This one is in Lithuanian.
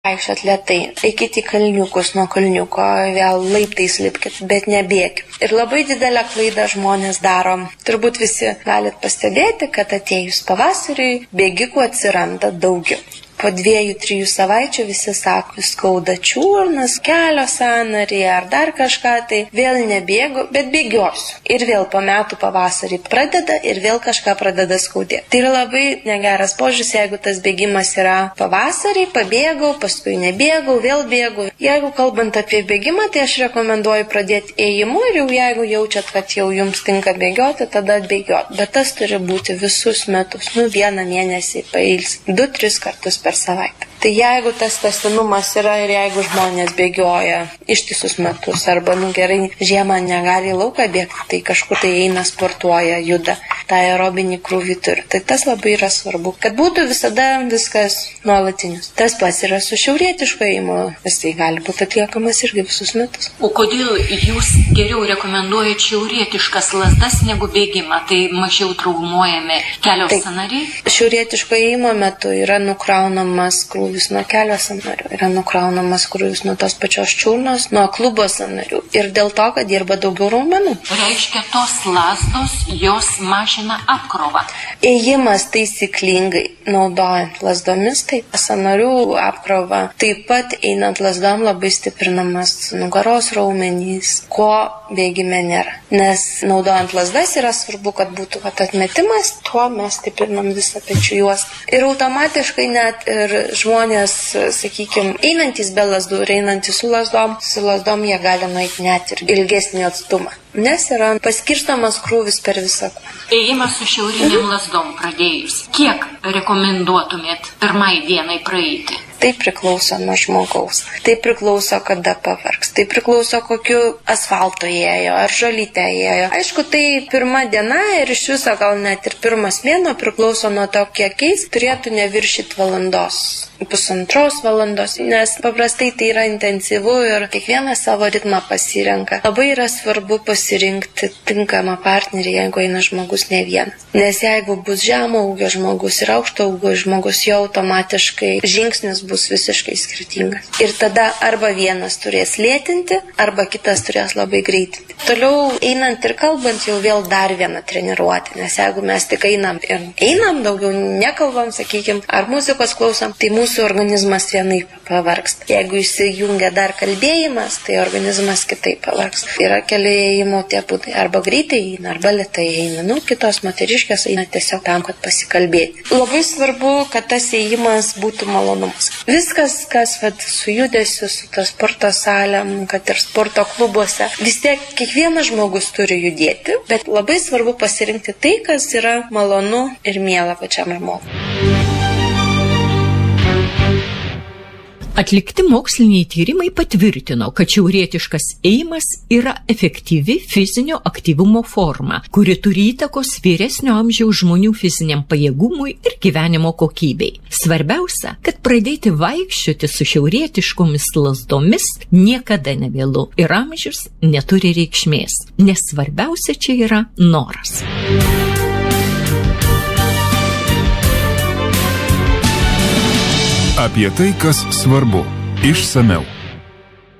Vaikščiot lėtai, eikit į kalniukus, nuo kalniuko vėl laiptais lipkit, bet nebėkit. Ir labai didelę klaidą žmonės daro. Turbūt visi galit pastebėti, kad atėjus pavasariui bėgikų atsiranda daugiau. Po 2-3 savaičių visi sako, skauda čiurnas, kelio sąnarį ar dar kažką, tai vėl nebėgu, bet bėgiosiu. Ir vėl po metų pavasarį pradeda ir vėl kažką pradeda skaudėti. Tai yra labai negeras požiūris, jeigu tas bėgimas yra pavasarį, pabėgau, paskui nebėgau, vėl bėgau. Jeigu kalbant apie bėgimą, tai aš rekomenduoju pradėti ėjimu ir jau jeigu jaučiat, kad jau jums tinka bėgioti, tada atbėgioti. Bet tas turi būti visus metus, 1 mėnesį pailsi, 2-3 kartus per savaitę. Tai jeigu tas tęstinumas yra ir jeigu žmonės bėgioja ištisus metus arba, gerai, žiemą negali į lauką bėgti, tai kažkur tai eina, sportuoja, juda, tą aerobinį krūvį turi. Tai tas labai yra svarbu, kad būtų visada viskas nuolatinis. Tas pats yra su šiaurietišku ėjimu, jisai gali būti atliekamas irgi visus metus. O kodėl jūs geriau rekomenduojate šiaurietiškas lazdas negu bėgimą? Tai mažiau traumuojami kelio sąnariai? Šiaurietiško ėjimo metu yra nukraunamas krūvis nuo kelio sąnarių, yra nukraunamas krūvis nuo tos pačios čiurnos, nuo klubo sąnarių ir dėl to, kad dirba daugiau raumenų. Reiškia, tos lazdos, jos mažina apkrovą. Ėjimas taisyklingai, naudojant lazdomis, tai sąnarių apkrova. Taip pat einant lazdom labai stiprinamas nugaros raumenys, ko bėgime nėra. Nes naudojant lazdas yra svarbu, kad būtų atmetimas, tuo mes stiprinam visą pečių juostą. Ir automatiškai net ir žmonės, sakykime, einantys be lazdų ir einantys su lazdom jie gali nueiti net ir ilgesnį atstumą. Nes yra paskirstamas krūvis per visą kūną. Ėjimas su šiauriniam lazdom pradėjus. Kiek rekomenduotumėt pirmai dienai praeiti? Tai priklauso nuo žmogaus. Tai priklauso, kada pavargs. Tai priklauso, kokiu asfalto ėjo ar žolyte ėjo. Aišku, tai pirma diena ir iš viso gal net ir pirmas mėnuo priklauso nuo to, kiek eis, turėtų neviršyti valandos. 1,5 valandos, nes paprastai tai yra intensyvu ir kiekvienas savo ritmą pasirenka. Labai yra svarbu pasirinkti tinkamą partnerį, jeigu eina žmogus ne vienas. Nes jeigu bus žemo ūgio žmogus ir aukšto ūgio žmogus, jo automatiškai žingsnis bus visiškai skirtingas. Ir tada arba vienas turės lėtinti, arba kitas turės labai greitinti. Toliau einant ir kalbant jau vėl dar vieną treniruotę, nes jeigu mes tik einam, daugiau nekalbam, sakykime, ar muzikos klausom, tai mūsų organizmas vienaip pavargsta. Jeigu įsijungia dar kalbėjimas, tai organizmas kitaip pavargsta. Yra keli ėjimo tie būdai, arba greitai eina, arba lėtai eina. Kitos moteriškės eina tiesiog tam, kad pasikalbėti. Labai svarbu, kad tas ėjimas būtų malonumas. Viskas, kas su judesiu, su ta sporto salėm, kad ir sporto klubuose, vis tiek kiekvienas žmogus turi judėti, bet labai svarbu pasirinkti tai, kas yra malonu ir miela pačiam žmogui. Atlikti moksliniai tyrimai patvirtino, kad šiaurietiškas ėjimas yra efektyvi fizinio aktyvumo forma, kuri turi įtakos vyresnio amžiaus žmonių fiziniam pajėgumui ir gyvenimo kokybei. Svarbiausia, kad pradėti vaikščioti su šiaurietiškomis lazdomis niekada nevėlu ir amžius neturi reikšmės, nes svarbiausia čia yra noras. Apie tai, kas svarbu, išsamiau.